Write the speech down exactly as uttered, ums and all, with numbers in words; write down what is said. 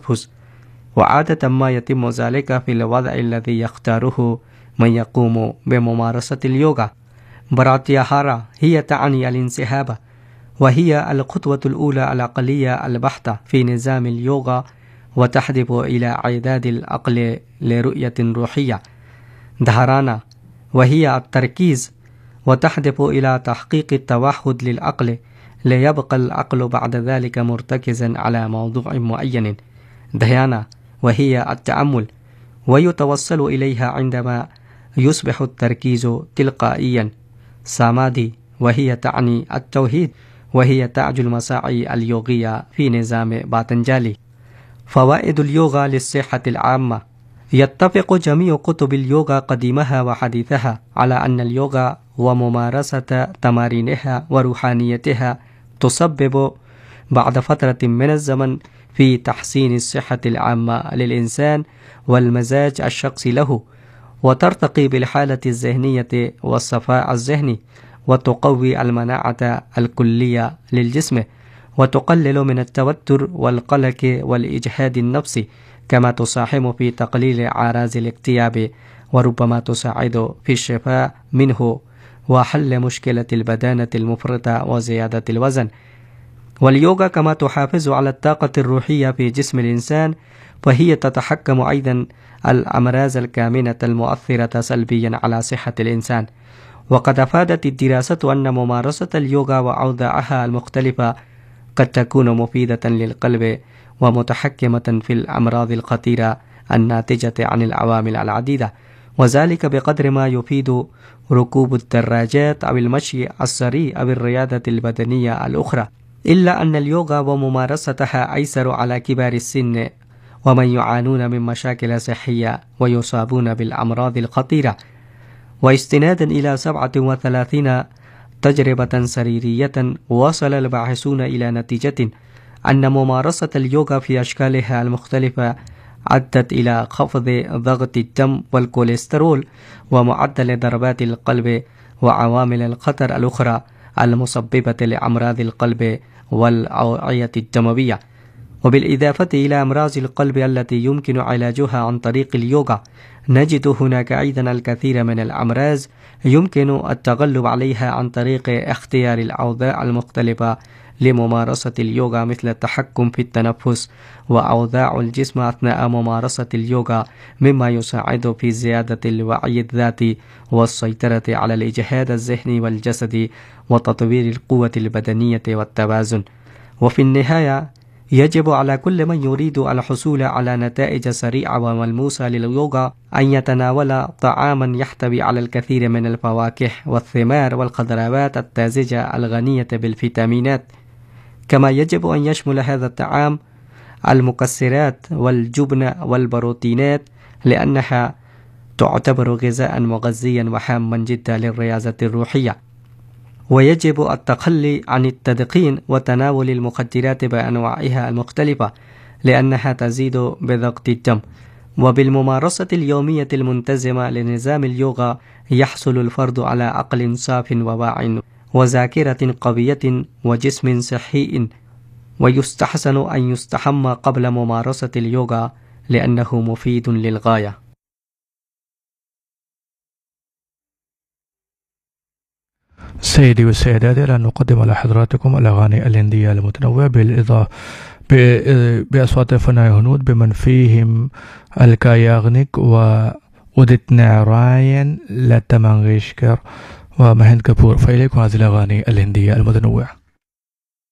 التنفس، وعادة ما يتم ذلك في الوضع الذي يختاره من يقوم بممارسة اليوغا. براتياهارا هي تعني الانسحاب، وهي الخطوة الأولى العقلية البحتة في نظام اليوغا، وتهدف إلى إعداد العقل لرؤية روحية. دهارانا وهي التركيز، وتهدف إلى تحقيق التوحد للعقل ليبقى العقل بعد ذلك مرتكزا على موضوع معين. دهيانا وهي التأمل، ويتوصل إليها عندما يصبح التركيز تلقائيا. سامادي وهي تعني التوحيد، وهي تاج المساعي اليوغية في نظام باتنجالي. فوائد اليوغا للصحة العامة. يتفق جميع كتب اليوغا قديمها وحديثها على أن اليوغا وممارسة تمارينها وروحانيتها تسبب بعد فترة من الزمن في تحسين الصحة العامة للإنسان والمزاج الشخصي له، وترتقي بالحالة الذهنية والصفاء الذهني، وتقوي المناعة الكلية للجسم، وتقلل من التوتر والقلق والإجهاد النفسي، كما تساهم في تقليل أعراض الاكتئاب، وربما تساعد في الشفاء منه وحل مشكلة البدانة المفرطة وزيادة الوزن. واليوغا كما تحافظ على الطاقة الروحية في جسم الإنسان، فهي تتحكم أيضا الأمراض الكامنة المؤثرة سلبيا على صحة الإنسان. وقد أفادت الدراسة أن ممارسة اليوغا وأوضاعها المختلفة قد تكون مفيدة للقلب ومتحكمة في الأمراض الخطيرة الناتجة عن العوامل العديدة، وذلك بقدر ما يفيد ركوب الدراجات أو المشي السريع أو الرياضة البدنية الأخرى. إلا أن اليوغا وممارستها أيسر على كبار السن ومن يعانون من مشاكل صحية ويصابون بالأمراض الخطيرة. واستنادا إلى سبعة وثلاثين تجربة سريرية، وصل الباحثون إلى نتيجة أن ممارسة اليوغا في أشكالها المختلفة أدت إلى خفض ضغط الدم والكوليسترول ومعدل ضربات القلب وعوامل الخطر الأخرى المسببة لأمراض القلب والأوعية الدموية. وبالإضافة إلى أمراض القلب التي يمكن علاجها عن طريق اليوغا، نجد هناك أيضا الكثير من الأمراض يمكن التغلب عليها عن طريق اختيار الأوضاع المختلفة لممارسة اليوغا، مثل التحكم في التنفس وأوضاع الجسم أثناء ممارسة اليوغا، مما يساعد في زيادة الوعي الذاتي والسيطرة على الإجهاد الذهني والجسدي وتطوير القوة البدنية والتوازن. وفي النهاية، يجب على كل من يريد الحصول على نتائج سريعة وملموسة لليوغا أن يتناول طعاما يحتوي على الكثير من الفواكه والثمار والخضروات الطازجة الغنية بالفيتامينات، كما يجب أن يشمل هذا الطعام المكسرات والجبن والبروتينات، لأنها تعتبر غذاء مغذيا وهاما جدا للرياضة الروحية. ويجب التخلي عن التدخين وتناول المخدرات بأنواعها المختلفة، لأنها تزيد بضغط الدم. وبالممارسة اليومية المنتظمة لنظام اليوغا يحصل الفرد على عقل صاف وواع وذاكرة قوية وجسم صحي. ويستحسن أن يستحمى قبل ممارسة اليوغا لأنه مفيد للغاية. سيدي والسيدات، الآن نقدم على حضراتكم الأغاني الهندية المتنوعة بالإضافة بأصوات فناي هنود بمن فيهم الكاياغنيك وأوديت ناراين، لتا مانغيشكر ومهند كابور. فإليكم هذه الأغاني الهندية المتنوعة.